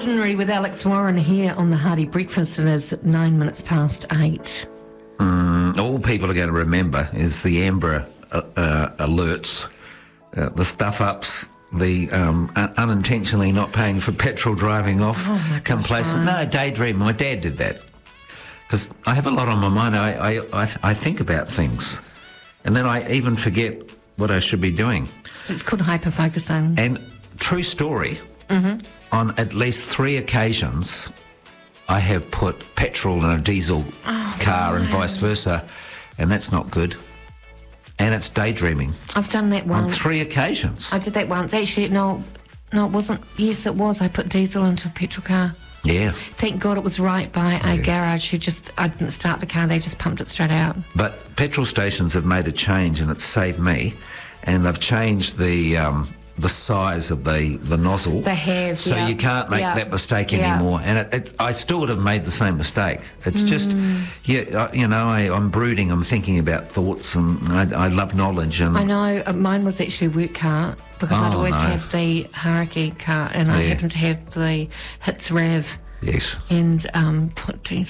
Ordinary with Alex Warren here on the Hardy Breakfast. It is 9 minutes past 8. All people are going to remember is the Amber alerts, the stuff-ups, the unintentionally not paying for petrol, driving off, complacent. No, daydream. My dad did that. Because I have a lot on my mind. I think about things. And then I even forget what I should be doing. It's called hyperfocusing. And true story, on at least 3 occasions, I have put petrol in a diesel car and vice versa, and that's not good. And it's daydreaming. I've done that once. On 3 occasions. I did that once. Actually, no, it wasn't. Yes, it was. I put diesel into a petrol car. Yeah. Thank God it was right by a garage. I didn't start the car, they just pumped it straight out. But petrol stations have made a change and it's saved me. And they've changed the size of the nozzle. They have, so you can't make that mistake anymore. And I still would have made the same mistake. It's just, I'm brooding, I'm thinking about thoughts, and I love knowledge. And I know, mine was actually a work car, because I'd always had the Haraki car, and I happened to have the Hits Rev. Yes. And put